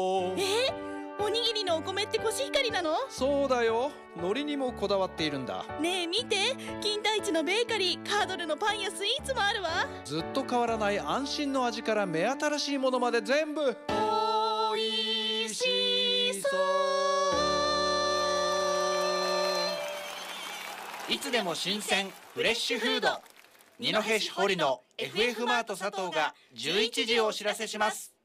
おにぎりのお米ってコシヒカリなの？ そうだよ、海苔にもこだわっているんだ。 ねえ見て、金田一のベーカリー、カードルのパンやスイーツもあるわ。 ずっと変わらない安心の味から目新しいものまで全部おいしそう。いつでも新鮮フレッシュフード。二戸市堀の FF マート佐藤が11時をお知らせします。